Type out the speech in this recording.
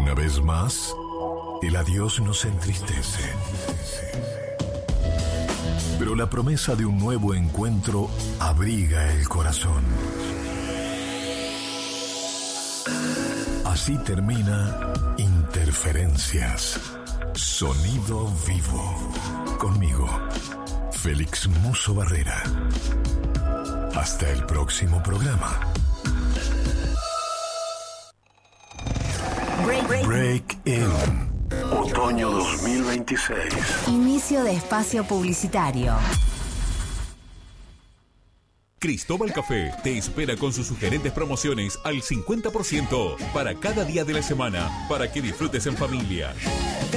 Una vez más, el adiós nos entristece. Pero la promesa de un nuevo encuentro abriga el corazón. Así termina Interferencias. Sonido vivo. Conmigo, Félix Musso Barrera. Hasta el próximo programa. Break In. Otoño 2026. Inicio de espacio publicitario. Cristóbal Café te espera con sus sugerentes promociones al 50% para cada día de la semana, para que disfrutes en familia.